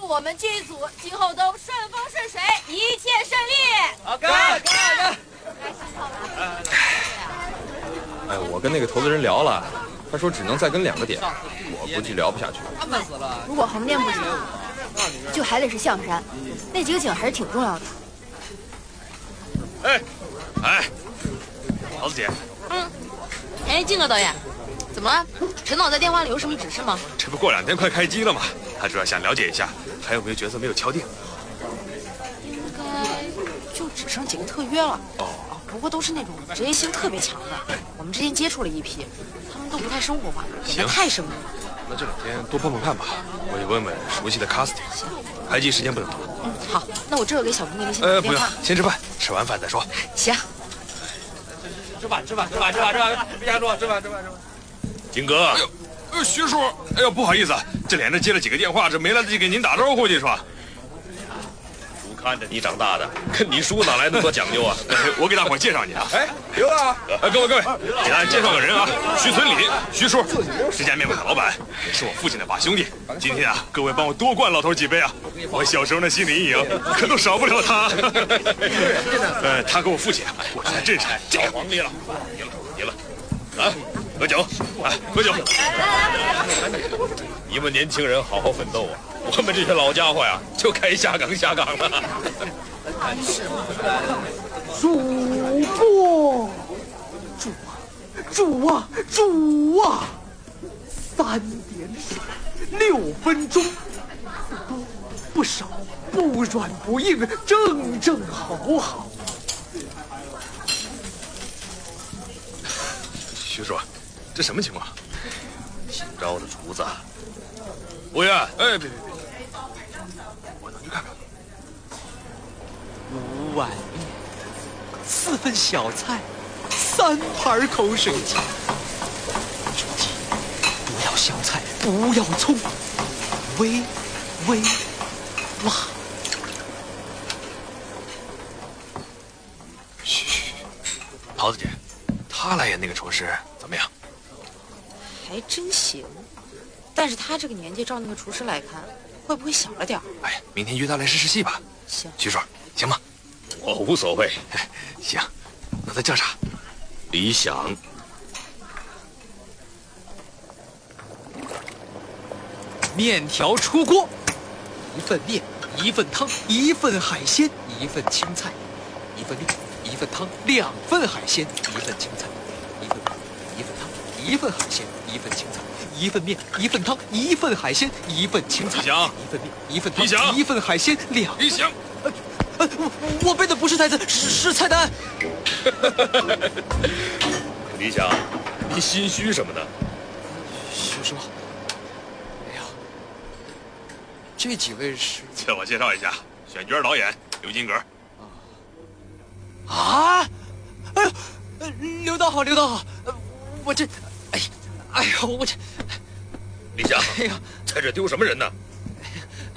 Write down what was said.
我们剧组今后都顺风顺水，一切顺利。 好，干！ 哎，我跟那个投资人聊了，他说只能再跟2个点，我估计聊不下去。 如果横店不行，就还得是象山，那几个景还是挺重要的。 哎，桃子姐。 哎，静哥导演，怎么了？陈导在电话里有什么指示吗？ 这不过2天快开机了吗？他主要想了解一下还有没有角色没有敲定。 应该就只剩几个特约了。不过都是那种职业性特别强的。我们之前接触了一批，他们都不太生活化，演得太生硬了。 那这2天多碰碰看吧，我也问问熟悉的 casting。 行， 排机时间不能多。 好，那我这会给小姑那边先打电话。 不用，先吃饭，吃完饭再说。 行。 吃饭，别瞎说，吃饭。 金哥，徐叔，哎呦，不好意思，这连着接了几个电话，这没来得及给您打招呼去是吧？ 叔看着你长大的，跟你叔哪来那么多讲究啊？ 我给大伙介绍你啊。 刘大， 各位，给大家介绍个人啊，徐存礼，徐叔，这家面馆的老板，也是我父亲的把兄弟。今天啊，各位帮我多灌老头几杯啊！我小时候的心理阴影可都少不了他。他跟我父亲过去在镇上这个皇帝了，赢了，来喝酒，喝酒。你们年轻人好好奋斗啊！我们这些老家伙呀，就该下岗了。 主啊！3点水，6分钟，不少，不软不硬，正好。 徐叔，这什么情况？ 新招的厨子，服务员， 别，我能去看看。 5碗面，4份小菜，3盘口水鸡。注意，不要小菜，不要葱，微辣。 嘘，桃子姐，他来演那个厨师怎么样？ 还真行，但是他这个年纪照那个厨师来看，会不会小了点？ 哎，明天约他来试戏吧。 行， 徐叔，行吗？ 我无所谓。 行，那他叫啥？ 李想。 面条出锅，1份面，1份汤，1份海鲜，1份青菜，1份面，1份汤，2份海鲜，1份青菜，1份汤，1份海鲜，1份青菜，1份面，1份汤，1份海鲜，1份青菜，1份面，1份汤，1份海鲜，2。 李想。 我背的不是台词，是菜单。 李想，你心虚什么呢？ 徐叔，哎呀，这几位是…… 自我介绍一下，选角导演刘金阁。 啊！哎呦，刘导好，我这，哎呦，我这， 李想， 哎呀， 在这丢什么人呢？